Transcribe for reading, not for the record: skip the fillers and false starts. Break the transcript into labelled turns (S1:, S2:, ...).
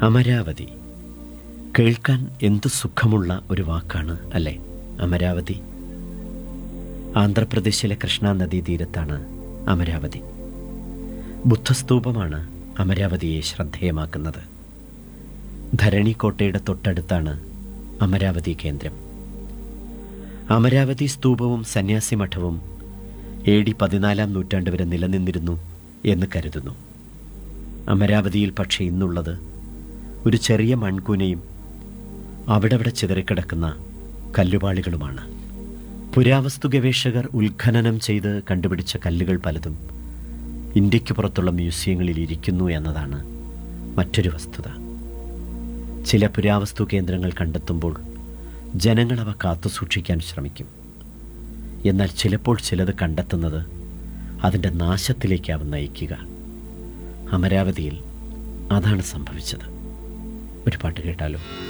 S1: അമരാവതി. കേൾക്കാൻ എന്തു സുഖമുള്ള ഒരു വാക്കാണ് അല്ലേ അമരാവതി. ആന്ധ്രാപ്രദേശിലെ കൃഷ്ണ നദീതീരത്താണ് അമരാവതി. ബുദ്ധസ്തൂപമാണ് അമരാവതിയെ ശ്രദ്ധേയമാക്കുന്നത്. ധരണി കോട്ടയുടെ തൊട്ടടുത്താണ് അമരാവതി കേന്ദ്രം. അമരാവതി സ്തൂപവും സന്യാസി മഠവും AD 14 നൂറ്റാണ്ട് വരെ നിലനിന്നിരുന്നു എന്ന് കരുതുന്നു. അമരാവതിയിൽ പക്ഷേ ഇന്നുള്ളത് ഒരു ചെറിയ മൺകൂനയും അവിടവിടെ ചിതറിക്കിടക്കുന്ന കല്ലുപാളികളുമാണ്. പുരാവസ്തു ഗവേഷകർ ഉത്ഖനനം ചെയ്ത് കണ്ടുപിടിച്ച കല്ലുകൾ പലതും ഇന്ത്യക്ക് പുറത്തുള്ള മ്യൂസിയങ്ങളിൽ ഇരിക്കുന്നു എന്നതാണ് മറ്റൊരു വസ്തുത. ചില പുരാവസ്തു കേന്ദ്രങ്ങൾ കണ്ടെത്തുമ്പോൾ ജനങ്ങൾ അവ കാത്തുസൂക്ഷിക്കാൻ ശ്രമിക്കും. എന്നാൽ ചിലപ്പോൾ ചിലത് കണ്ടെത്തുന്നത് അതിൻ്റെ നാശത്തിലേക്കാവും നയിക്കുക. അമരാവതിയിൽ അതാണ് സംഭവിച്ചത്. ഒരു പാട്ട് കേട്ടാലോ?